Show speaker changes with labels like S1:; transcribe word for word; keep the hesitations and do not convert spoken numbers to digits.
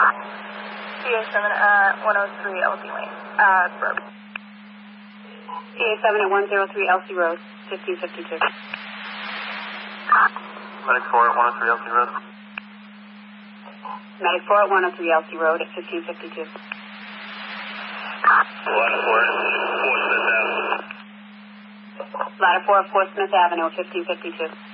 S1: P A seven at one oh three Elsie Lane, uh, Road.
S2: P A seven at one oh three Elsie Road, fifteen fifty-two.
S3: Medic four at one oh three Elsie Road.
S2: Medic four at one oh three Elsie Road at fifteen fifty-two.
S3: Ladder four at four Smith Avenue.
S2: Ladder four at four Smith Avenue at fifteen fifty-two.